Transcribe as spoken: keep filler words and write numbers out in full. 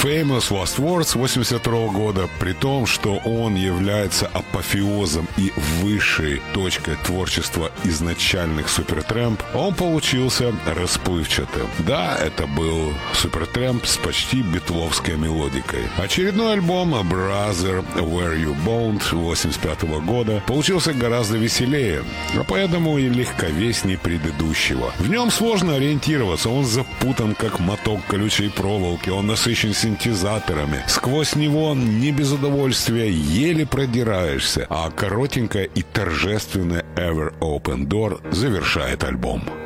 Famous Last Words восемьдесят второго года, при том, что он является апофеозом и высшей точкой творчества изначальных Supertramp, он получился расплывчатым. Да, это был Supertramp с почти битловской мелодикой. Очередной альбом Brother Where You Bound восемьдесят пятого года получился гораздо веселее, а поэтому и легковеснее предыдущего. В нем сложно ориентироваться, он запутан как моток колючей проволоки, он насыщен синтезаторами. Сквозь него не без удовольствия еле продираешься, а коротенькая и торжественная Ever Open Door завершает альбом.